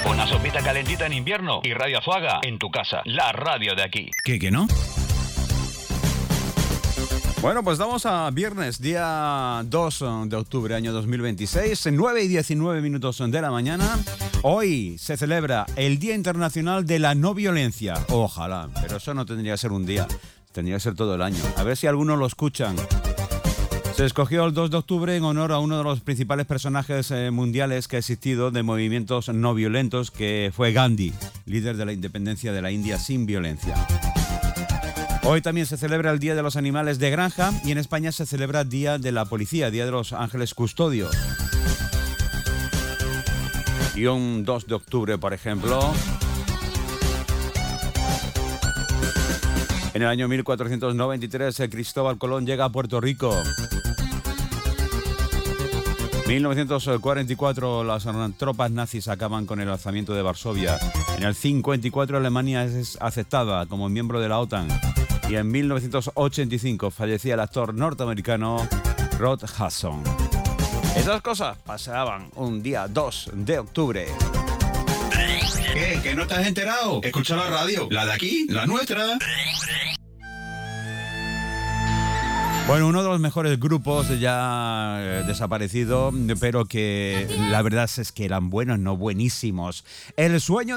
Una sopita calentita en invierno y Radio Azuaga en tu casa, la radio de aquí. ¿Qué no? Bueno, pues vamos a viernes, día 2 de octubre, año 2026, 9:19 de la mañana. Hoy se celebra el Día Internacional de la No Violencia. Ojalá, pero eso no tendría que ser un día, tendría que ser todo el año. A ver si algunos lo escuchan. Se escogió el 2 de octubre en honor a uno de los principales personajes mundiales que ha existido de movimientos no violentos, que fue Gandhi, líder de la independencia de la India sin violencia. Hoy también se celebra el Día de los Animales de Granja y en España se celebra el Día de la Policía, Día de los Ángeles Custodios. Y un 2 de octubre, por ejemplo, en el año 1493, Cristóbal Colón llega a Puerto Rico. 1944, las tropas nazis acaban con el alzamiento de Varsovia. En el 54, Alemania es aceptada como miembro de la OTAN. Y en 1985 fallecía el actor norteamericano Rod Hudson. Esas cosas pasaban un día 2 de octubre. ¿Qué no te has enterado? Escucha la radio, la de aquí, la nuestra. Bueno, uno de los mejores grupos ya desaparecido, pero que la verdad es que eran buenos, no buenísimos. El Sueño